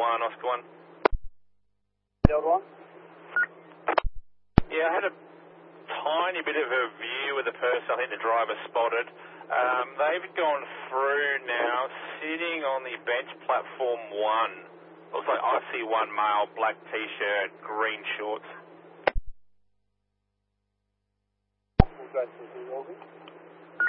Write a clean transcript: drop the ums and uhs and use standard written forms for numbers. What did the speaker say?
Oscar 1. Delta 1. Yeah, I had a tiny bit of a view of the person I think the driver spotted. They've gone through now, sitting on the bench platform 1. Looks like I see one male, black t-shirt, green shorts. We'll go to the